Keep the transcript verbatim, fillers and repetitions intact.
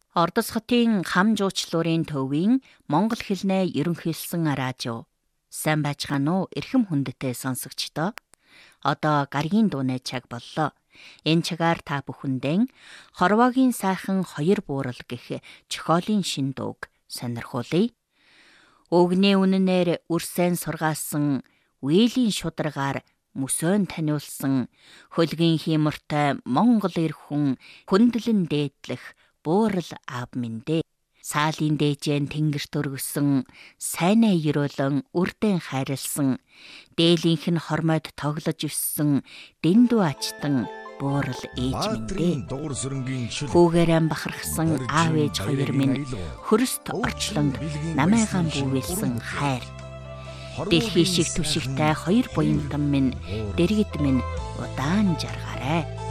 Ордос хотын хам жуучлуурын төвийн монгол хэлнээ ерөнхийлсэн радио. Сайн байцгаана уу эрхэм хүндтэй сонсогчдоо. Одоо гаргийн дууны цаг боллоо. Энэ цагаар та бүхэндээ хорвоогийн сайхан хоёр буурал гэх чохиолын шин дууг сонирхуулъя. Өгний үнэнээр үрсэн сургаасан үеийн шударгаар мөсөөн таниулсан хөлгийн хиймортой монгол эр хүн хүндлэн дээдлэх буурал аав минь дээ. Саалын дээжэн тэнгэрт өргөсөн сайнаа ерөөлөн үрдэн хайрлсан дээлийнх нь хормойд тоглож өссөн дэндүү ачтан буурал ээж минь дээ. Хүүгээрэн бахархсан аав ээж хоёр минь хөрөст орчлонд намайгаан бүүвэлсэн хайр. Дэлхий шиг түшигтэй хоёр буянтан минь дэргэд минь удаан жаргаарай.